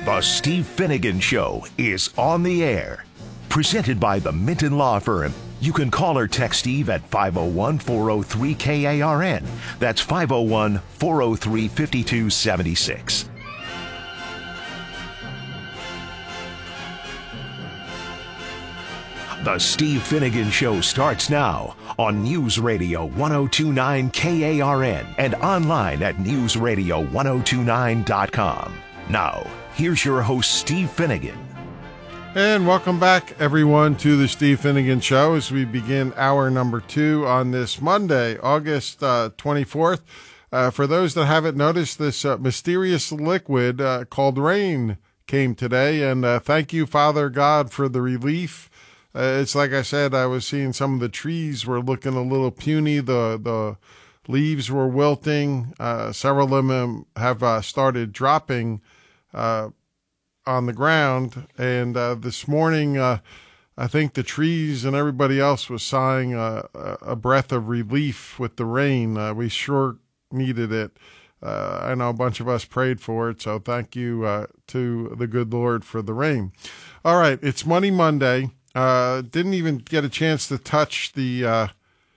The Steve Finnegan Show is on the air. Presented by the Minton Law Firm. You can call or text Steve at 501-403-KARN. That's 501-403-5276. The Steve Finnegan Show starts now on News Radio 1029 KARN and online at newsradio1029.com. Now, here's your host, Steve Finnegan. And welcome back, everyone, to the Steve Finnegan Show as we begin hour number 2 on this Monday, August 24th. For those that haven't noticed, this mysterious liquid called rain came today, and thank you, Father God, for the relief. It's like I said, I was seeing some of the trees were looking a little puny. The leaves were wilting. Several of them have started dropping on the ground. And this morning, I think the trees and everybody else was sighing a breath of relief with the rain. We sure needed it. I know a bunch of us prayed for it, so thank you to the good Lord for the rain. All right, it's Money Monday. Didn't even get a chance to touch the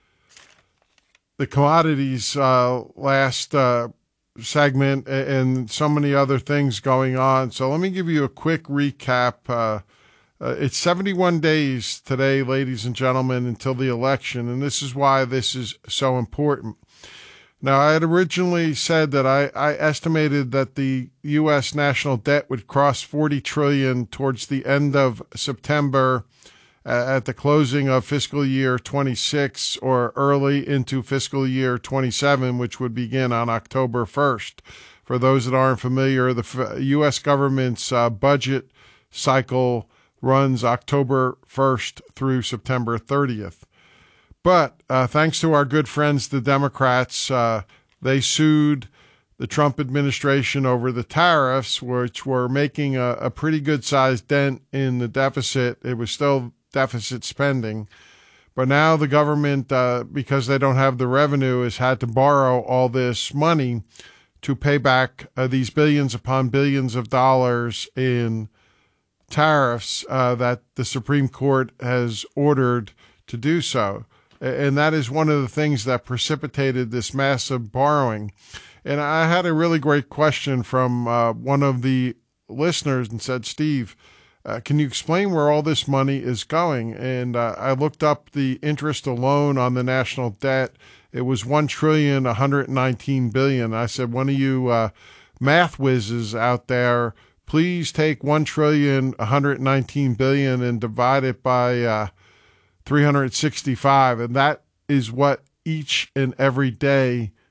commodities last segment and so many other things going on. So let me give you a quick recap. It's 71 days today, ladies and gentlemen, until the election, and this is why this is so important. Now, I had originally said that I estimated that the U.S. national debt would cross $40 trillion towards the end of September at the closing of fiscal year 26 or early into fiscal year 27, which would begin on October 1st. For those that aren't familiar, the U.S. government's budget cycle runs October 1st through September 30th. But thanks to our good friends, the Democrats, they sued the Trump administration over the tariffs, which were making a pretty good-sized dent in the deficit. It was still deficit spending. But now the government, because they don't have the revenue, has had to borrow all this money to pay back these billions upon billions of dollars in tariffs that the Supreme Court has ordered to do so. And that is one of the things that precipitated this massive borrowing. And I had a really great question from one of the listeners and said, Steve, can you explain where all this money is going? And I looked up the interest alone on the national debt. It was $1.119 trillion. I said, one of you math whizzes out there, please take $1.119 trillion and divide it by 365. And that is what each and every day